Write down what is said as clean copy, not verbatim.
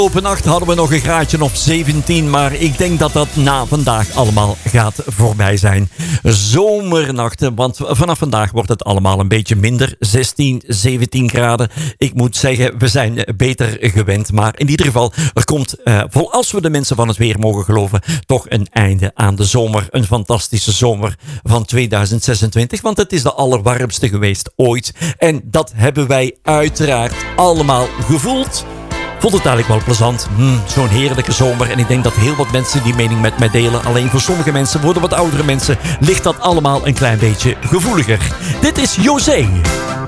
Afgelopen nacht hadden we nog een graadje of 17, maar ik denk dat dat na vandaag allemaal gaat voorbij zijn. Zomernachten, want vanaf vandaag wordt het allemaal een beetje minder. 16, 17 graden. Ik moet zeggen, we zijn beter gewend. Maar in ieder geval, er komt, als we de mensen van het weer mogen geloven, toch een einde aan de zomer. Een fantastische zomer van 2026, want het is de allerwarmste geweest ooit. En dat hebben wij uiteraard allemaal gevoeld. Vond het eigenlijk wel plezant. Zo'n heerlijke zomer. En ik denk dat heel wat mensen die mening met mij delen. Alleen voor sommige mensen, voor de wat oudere mensen, ligt dat allemaal een klein beetje gevoeliger. Dit is José.